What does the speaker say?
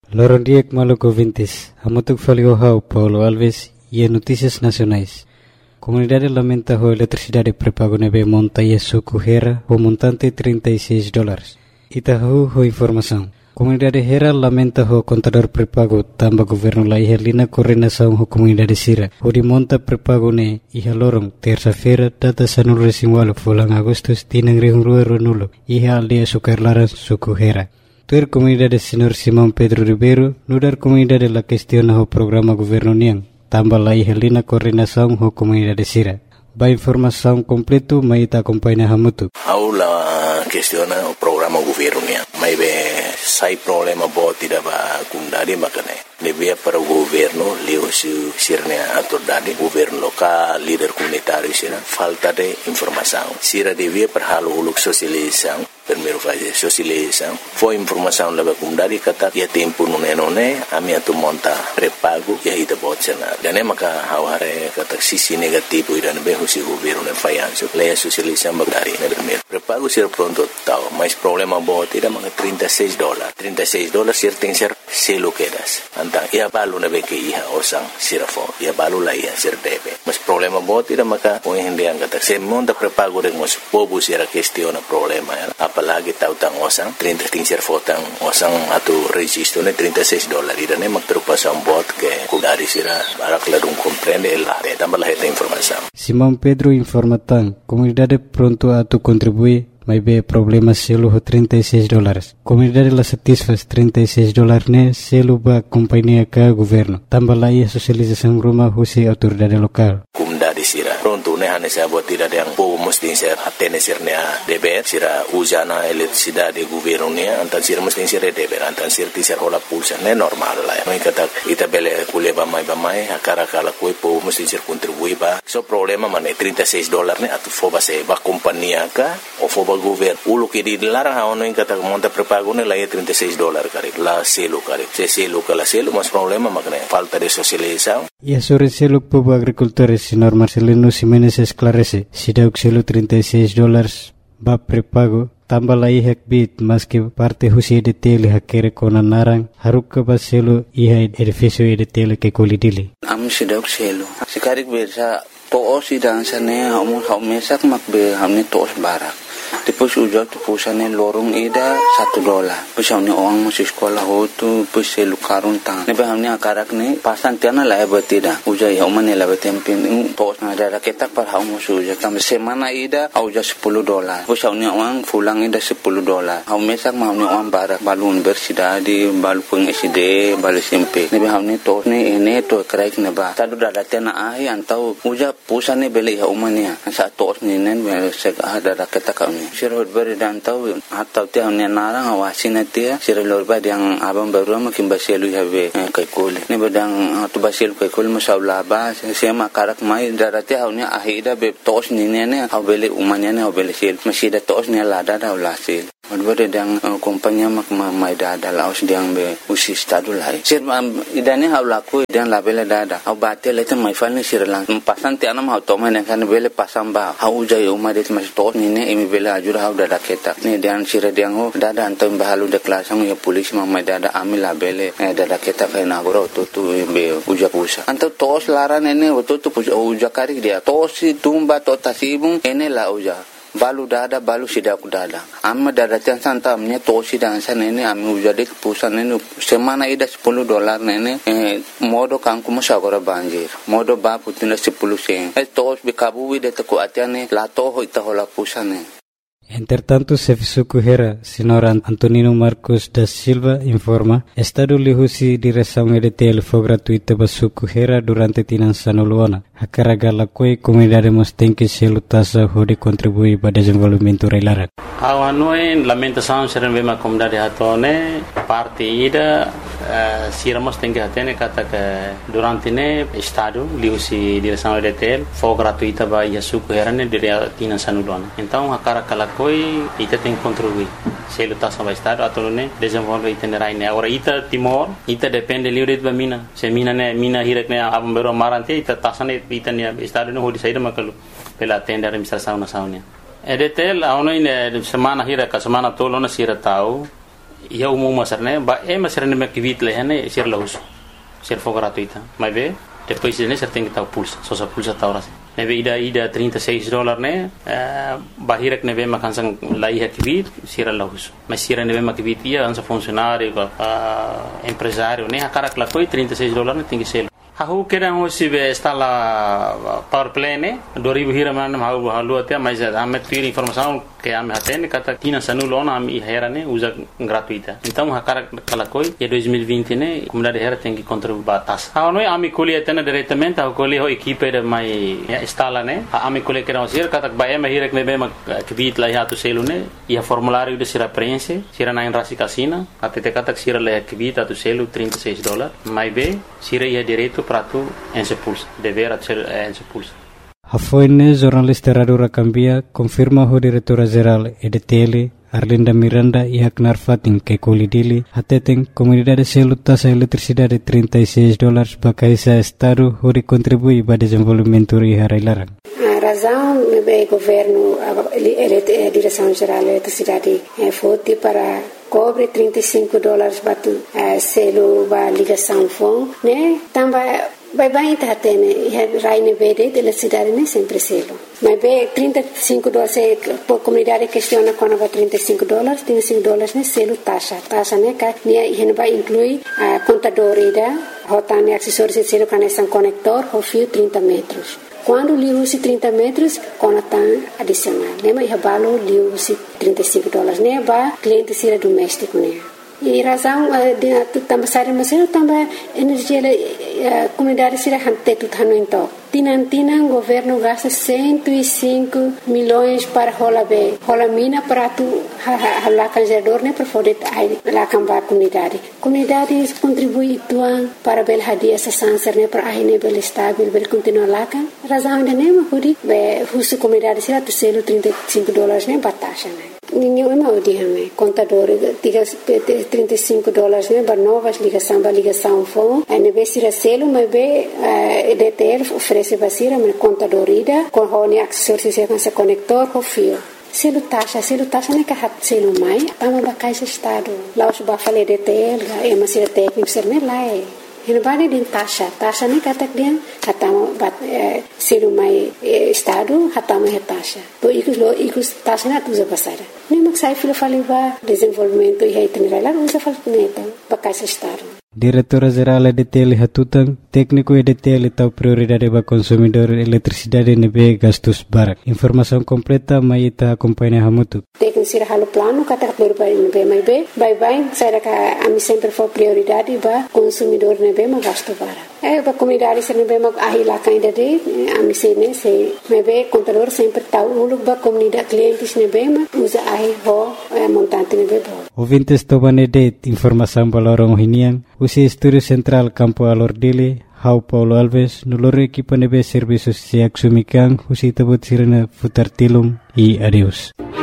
Lorondiek Maluco Vintes, Amutuk Faliohau, Paulo Alves e Notícias Nacionais. Comunidade lamenta a eletricidade pré-pago neve monta e suco Hera o montante $36. Itahu ho informação. Comunidade Hera lamenta o contador pré-pago tamba governo la ihalina coordenação ho comunidade Sira. O de monta pré-pago ne iha lorong terça-feira data sanul resingualo fulang Agustus tinang rihungrua ronulo iha aldeia sukarlaran suco Hera. Tuer comunidade Senhor Simão Pedro Ribeiro, nudar comunidade la questiona o programa governo niang, tamba la ihalina coordenação ho comunidade Sira. Ba informação completo maita acompanha hamutu. Aula questiona o programa governo niang. Mai be sai problema boti da ba kundari makane. Devia para o governo leo su sirne autoridade governo local líder comunitário sira falta de informação. Sira devia para halo uluk socialização. Primeiro fase socialização. Foi informação lá para kundari kata ya tempo nune a minha tu monta pré-pago e aí da botana. Dan maka haware kata sisi negativo iran be husi governo ne fayanso. Leia socialização bagari ne primeiro. Pré-pago sira pronto tal, mas problema boti da maka $36. $36 sir tem ser selo quedas. Antang ia balu na beke iha osang sirafo. Ia balu la iha sir debe. Mas problema boti da maka o hindi ang kata se monta pré-pago de mos pobo sira questiona problema. Apalagi tautang osang 30 ting sir fotang osang atu registro ne $36. Ida ne magtrupasan bot ke kudari sira barak ladung comprende el lahre tambah laheta informação. Simão Pedro informatan comunidade pronto a tu contribuir. Mas be problema selo ho $36. Comunidade la satisfaz $36 ne selo ba companhia ka governo. Tambah la ia socialização rumah husi autoridade lokal. Comunidade sira pronto ne hane sa bot tidak yang po mesti ser atene sir ne deber sira usana eletricidade governo ne antan sira mesti sir deber antan sir tisar hola pulsa ne normal la. Mai kata ita bele kuleba mai akara kala koi po mesti sir contribui ba. So problema mane $36 ne atu foba se ba companhia ka o foba governo ulo que di larang haono in kata monta pré-pago ne la $36 kare la selo kare se selo kala selo mas problema makne falta de socialização. E sobre selo povo agricultores senhor Marcelino Ximenes esclarece se deu selo $36 ba pré-pago tambah la ihak bit mas que parte husi de tele hakere kona narang harukka ba selo iha edifício de tele que colidili am se deu selo sekarik bersa to sidang sane hamu mesak makbe hamne tos barak. Depois ujar tu pusane lorong ida $1. Pusane orang masih sekolah hotu puse lukarun tang. Nebe hamne akarak ne pasan tiana la betida. Ujar ya umane la betempin tos ada raketak par hamu suja kam semana ida auja $10. Pusane orang fulang ida $10. Hamu mesak hamne orang barak balun bersida di balu peng SD balu SMP. Nebe hamne tos ne ene to kraik neba. Tadu dada tiana ahi antau ujar pusane beli ya umane sa tos ne nen sek ada raketak Sirot beri dan tahu atau tiang ni narang awasin nanti sirot beri yang abang baru makin basilu habe kaikul ni bedang tu basilu kaikul masalah bah siapa karak mai darati haunya akhirnya be tos ni hau beli umannya hau beli sil masih ada tos ni lada dah ulasil. Beri yang kompanya mak mai dada laos diang be usi stadu lai. Sir idane hau laku diang labela dada hau batel itu mai fal ni sirlang pasan tiang nama hau toma ni kan beli pasang bah hau ujai umadet masih tos ni imi beli ajur hau dada ketak ni diang sira diang ho dada antam bahalu de kelasang ya polisi mai dada amil labele dada ketak kai nagoro tu be uja pusa antam tos laran ene tu uja karik dia tos si tumba to tasibung ene la uja balu dada balu sidak dada amma dada tiang santamnya tosi dan sana ini ami ujade pusan ini semana ida $10 nene modo kangku musagora banjir modo ba putina 10 sen tos bikabu ida teku atiane la toho ita hola pusane. Entretanto, Sefisuku Hera, senhor Antonino Marcos da Silva, informa, Estado lihusi direção EDTL foi gratuita para Suku Hera durante Tinançano Luana. A carga lakoi comunidade mostém que selo tasa hode contribui para desenvolvimento reilarak. Awanoi lamentação ser uma comunidade hatone parte ida siramos tem que atene kata que durante ne Estado lihusi direção EDTL foi gratuita para Suku Hera ne dire Tinançano Luana. Então a carga lakoi ita tem que contribuir. Selo tasa para Estado atau ne desenvolve itinerai ne. Agora ita Timor ita depende livre de mina. Se mina ne mina hirak ne abang bero marante ita tasa ne ita ne Estado ne hodi saída makalu pela tenda administração nacional. EDTL aonde semana hira ka semana tolo na sira tau ia umum masarne ba masarne me kivit lehane sir lahus sir for gratuita mas be depois de nessa tem que estar pulsa só sa pulsa tá horas neve ida $36 né bahira que neve makansan lai kivit sir lahus mas sir neve makivit ia ansa funcionário empresário né a cara que lá foi $36 né tem que ser Hahu kira hosi be instala power play ne 2000 hira man halu até mas a meter informação que a me atende kata tina sanulona a me hera ne usa gratuita então a cara kala koi e 2020 ne comunidade hera tem que contribuir batas a noi a me colhe atende diretamente a colhe ho equipe de mai instala ne a me colhe kira hosi kata ba e me hira que be ma kvit la ya to selu ne e formulário de sira prense sira na rasi casina até kata sira la kvit to selu $36 mai be sira ia direito para tu ensepulsa, dever ser ensepulsa. A foine jornalista Radura Cambia confirma o diretora-geral EDTL Arlinda Miranda e Aknar Fatin que colidili até tem comunidade selo taxa eletricidade $36 para esse estado onde contribui para o desenvolvimento e a Railarang. A razão do governo, a direção-geral da eletricidade foi para cobre $35 para selo para ligação phone, né? Também vai tá tendo raine verde de eletricidade né sempre selo. Mas bem $35 por comunidade questiona quando vai $35 né selo taxa né que né vai incluir a contadora rotane acessórios de selo conexão conector ou fio 30 metros. Quando lhe use 30 metros, conta adicional. Né? Mas o lhe use $35. Né? Para cliente ser doméstico. Né? E razão de também sair mas também energia comunidade será hanté tudo então. Tinantinan governo gasta 105 milhões para rola mina para tu lá canjador né para poder lá cambar comunidade contribui tuan para bel hadia essa sanser né para aí né bel estável bel continuar lá kan razão de né mas pudi be husu comunidade será tu selo $35 né batasha né ninguém é mal de hame contador diga $35 né para novas ligação phone aí né be será selo mas be EDTL oferece basira me contadorida com hone acessórios e com conector com fio selo taxa né que hat selo mai tama ba caixa estado lá os ba fale EDTL é uma sira técnico ser né lá é Hinabani din taxa ni katak dia hatama bat selo mai estado hatama he taxa to ikus taxa na tuza pasara ni maksai filo faliva desenvolvimento e itinerário lá usa falta ba caixa estado Diretora-geral EDTL Hatutan, técnico EDTL tahu prioridade para consumidor eletricidade nebe gastos barak. Informação completa mai ita acompanha hamutu. Técnico sira halo plano kata prioridade nebe mai be, bye saya ka ami sempre for prioridade para consumidor nebe ma gasto barak. Ba comunidade sira nebe ma ahila kainda de ami sene se nebe contador sempre tahu uluk ba comunidade clientes nebe ma usa ahi ho montante nebe bo. Ouvintes tomane de informação balorong hinian. Usi Estúdio Central Campo Alordile, Hau Paulo Alves, noloro equipa nebe serviços se axumikan, usi tabut sirena futar tilum e adeus.